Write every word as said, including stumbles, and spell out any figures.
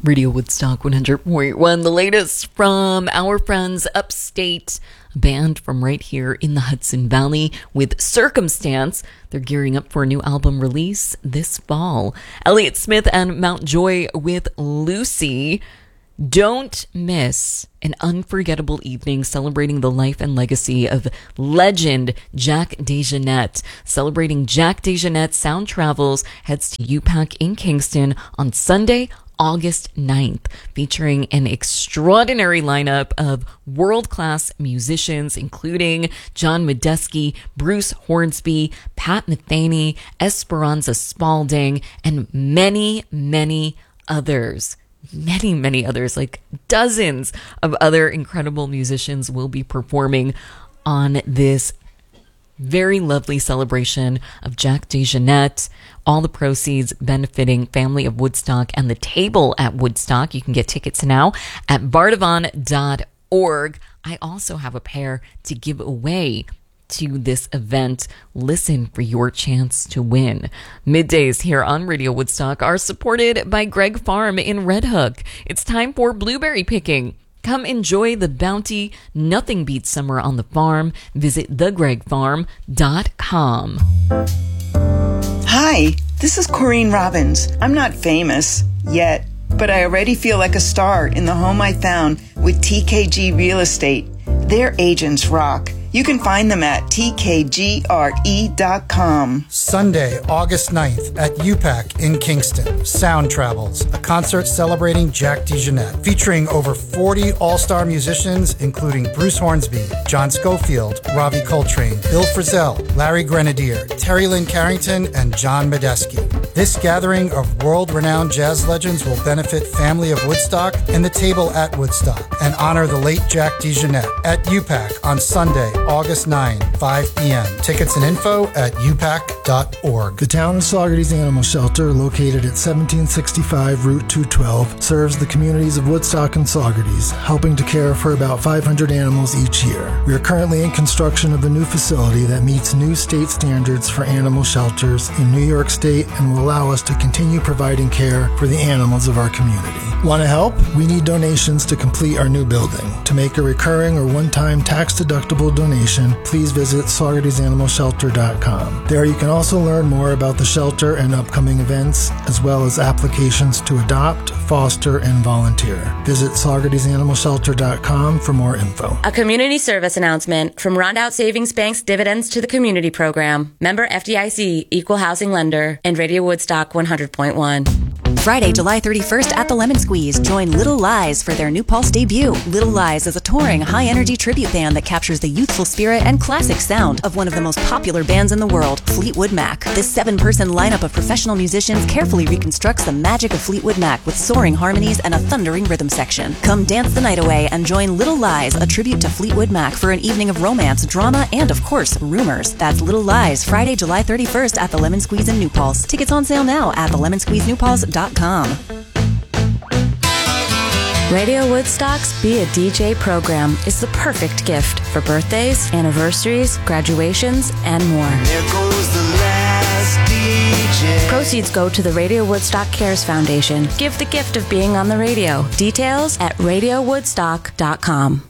Radio Woodstock one hundred point one, the latest from our friends upstate, a band from right here in the Hudson Valley with Circumstance. They're gearing up for a new album release this fall. Elliott Smith and Mount Joy with Lucy. Don't miss an unforgettable evening celebrating the life and legacy of legend Jack DeJohnette. Celebrating Jack DeJohnette, Sound Travels heads to U PAC in Kingston on Sunday, August ninth, featuring an extraordinary lineup of world-class musicians, including John Medeski, Bruce Hornsby, Pat Metheny, Esperanza Spalding, and many, many others. Many, many others, like dozens of other incredible musicians will be performing on this very lovely celebration of Jack DeJohnette. All the proceeds benefiting Family of Woodstock and the Table at Woodstock. You can get tickets now at bardavon dot org. I also have a pair to give away to this event. Listen for your chance to win. Middays here on Radio Woodstock are supported by Greg Farm in Red Hook. It's time for blueberry picking. Come enjoy the bounty. Nothing beats summer on the farm. Visit the greg farm dot com. Hi, this is Corrine Robbins. I'm not famous yet, but I already feel like a star in the home I found with T K G Real Estate. Their agents rock. You can find them at T K G R E dot com. Sunday, August ninth at U PAC in Kingston. Sound Travels, a concert celebrating Jack DeJohnette, featuring over forty all-star musicians, including Bruce Hornsby, John Schofield, Ravi Coltrane, Bill Frisell, Larry Grenadier, Terry Lynn Carrington, and John Medeski. This gathering of world-renowned jazz legends will benefit Family of Woodstock and the Table at Woodstock and honor the late Jack DeJohnette at U PAC on Sunday, August ninth, five p.m. Tickets and info at u pac dot org. The town of Saugerties Animal Shelter, located at seventeen sixty-five Route two twelve, serves the communities of Woodstock and Saugerties, helping to care for about five hundred animals each year. We are currently in construction of a new facility that meets new state standards for animal shelters in New York State and will allow us to continue providing care for the animals of our community. Want to help? We need donations to complete our new building. To make a recurring or one-time tax-deductible donation, please visit saugerties animal shelter dot com. There you can also learn more about the shelter and upcoming events, as well as applications to adopt, foster, and volunteer. Visit saugerties animal shelter dot com for more info. A community service announcement from Rondout Savings Bank's Dividends to the Community program. Member F D I C, Equal Housing Lender, and Radio Woodstock one hundred point one. Friday, July thirty-first at the Lemon Squeeze. Join Little Lies for their new Pulse debut. Little Lies is a touring, high-energy tribute band that captures the youthful spirit and classic sound of one of the most popular bands in the world, Fleetwood Mac. This seven-person lineup of professional musicians carefully reconstructs the magic of Fleetwood Mac with soaring harmonies and a thundering rhythm section. Come dance the night away and join Little Lies, a tribute to Fleetwood Mac, for an evening of romance, drama, and, of course, rumors. That's Little Lies, Friday, July thirty-first at the Lemon Squeeze in New Paltz. Tickets on sale now at the lemon squeeze new paltz dot com. Radio Woodstock's Be a D J program is the perfect gift for birthdays, anniversaries, graduations, and more. There goes the last D J. Proceeds go to the Radio Woodstock Cares Foundation. Give the gift of being on the radio. Details at radio woodstock dot com.